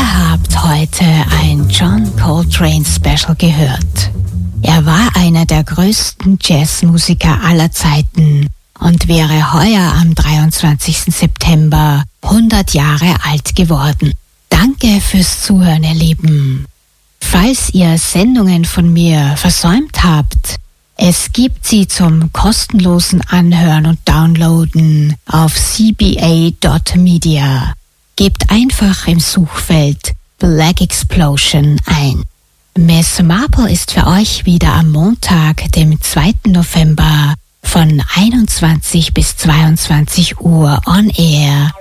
Ihr habt heute ein John Coltrane Special gehört. Er war einer der größten Jazzmusiker aller Zeiten und wäre heuer am 23. September 100 Jahre alt geworden. Danke fürs Zuhören, ihr Lieben. Falls ihr Sendungen von mir versäumt habt, es gibt sie zum kostenlosen Anhören und Downloaden auf cba.media. Gebt einfach im Suchfeld Black Explosion ein. Miss Marple ist für euch wieder am Montag, dem 2. November von 21 bis 22 Uhr on air